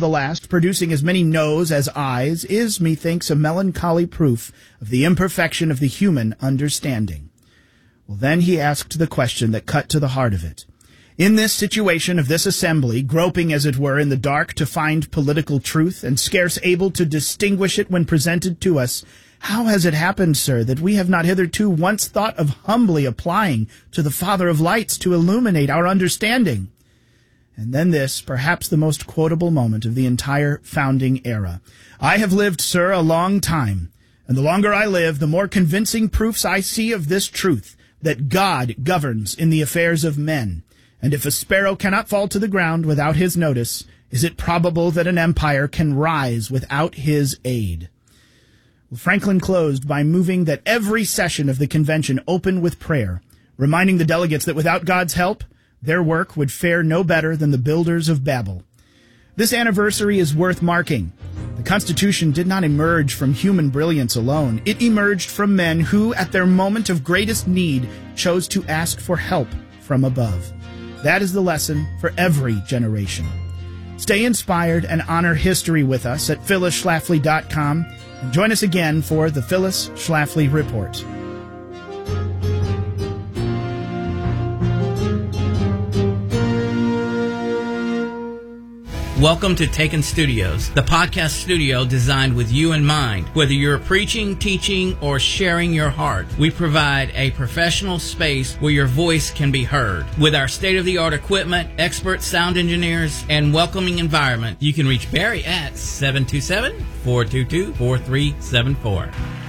the last, producing as many no's as I's, is, methinks, a melancholy proof of the imperfection of the human understanding. Well, then he asked the question that cut to the heart of it. In this situation of this assembly, groping, as it were, in the dark to find political truth, and scarce able to distinguish it when presented to us, how has it happened, sir, that we have not hitherto once thought of humbly applying to the Father of Lights to illuminate our understanding? And then this, perhaps the most quotable moment of the entire founding era. I have lived, sir, a long time, and the longer I live, the more convincing proofs I see of this truth, that God governs in the affairs of men. And if a sparrow cannot fall to the ground without his notice, is it probable that an empire can rise without his aid? Well, Franklin closed by moving that every session of the convention open with prayer, reminding the delegates that without God's help, their work would fare no better than the builders of Babel. This anniversary is worth marking. The Constitution did not emerge from human brilliance alone. It emerged from men who, at their moment of greatest need, chose to ask for help from above. That is the lesson for every generation. Stay inspired and honor history with us at phyllisschlafly.com, and join us again for the Phyllis Schlafly Report. Welcome to Taken Studios, the podcast studio designed with you in mind. Whether you're preaching, teaching, or sharing your heart, we provide a professional space where your voice can be heard. With our state-of-the-art equipment, expert sound engineers, and welcoming environment, you can reach Barry at 727-422-4374.